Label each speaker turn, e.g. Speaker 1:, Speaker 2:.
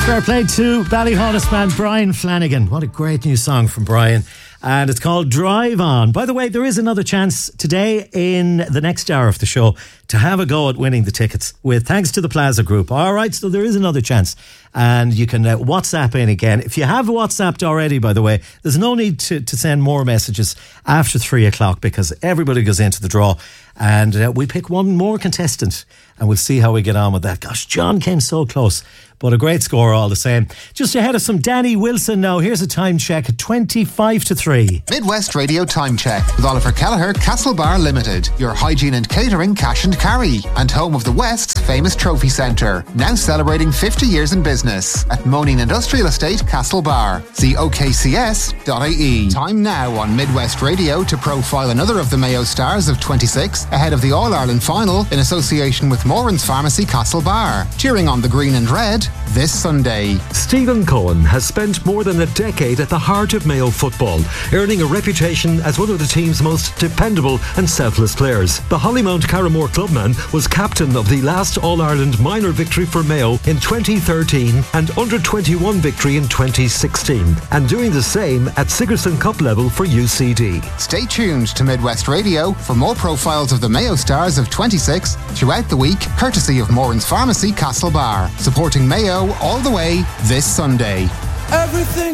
Speaker 1: Fair play to Ballyhonest man Brian Flanagan. What a great new song from Brian. And it's called Drive On. By the way, there is another chance today in the next hour of the show to have a go at winning the tickets with thanks to the Plaza Group. All right, so there is another chance. And you can WhatsApp in again. If you have WhatsApped already, by the way, there's no need to send more messages after 3 o'clock because everybody goes into the draw. And we pick one more contestant and we'll see how we get on with that. Gosh, John came so close, but a great score all the same. Just ahead of some Danny Wilson now. Here's a time check at 3.
Speaker 2: Midwest Radio Time Check with Oliver Kelleher, Castlebar Limited. Your hygiene and catering cash and carry. And home of the West's famous trophy centre. Now celebrating 50 years in business at Moaning Industrial Estate, Castlebar. See okcs.ie. Time now on Midwest Radio to profile another of the Mayo stars of 26 ahead of the All-Ireland final in association with Moran's Pharmacy, Castlebar. Cheering on the green and red this Sunday.
Speaker 3: Stephen Cohen has spent more than a decade at the heart of Mayo football, earning a reputation as one of the team's most dependable and selfless players. The Hollymount Carramore clubman was captain of the last All-Ireland minor victory for Mayo in 2013 and under-21 victory in 2016, and doing the same at Sigerson Cup level for UCD.
Speaker 2: Stay tuned to Midwest Radio for more profiles of the Mayo stars of 26 throughout the week, courtesy of Moran's Pharmacy, Castlebar, supporting Mayo all the way this Sunday.
Speaker 4: Everything